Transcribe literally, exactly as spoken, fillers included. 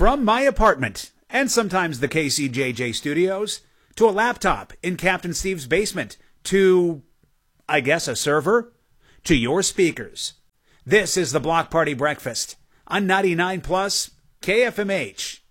From my apartment, and sometimes the K C J J studios, to a laptop in Captain Steve's basement, to, I guess, a server, to your speakers. This is the Block Party Breakfast on ninety-nine plus K F M H.